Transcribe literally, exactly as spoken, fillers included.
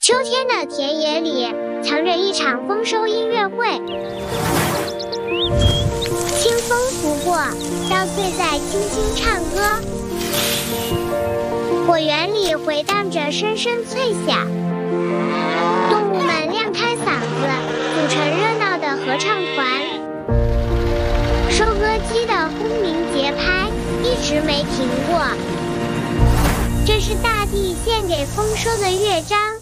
秋天的田野里藏着一场丰收音乐会，清风拂过，稻穗在轻轻唱歌，果园里回荡着声声脆响，动物们亮开嗓子，组成热闹的合唱团。收割机的轰鸣节拍一直没停过，这是大地献给丰收的乐章。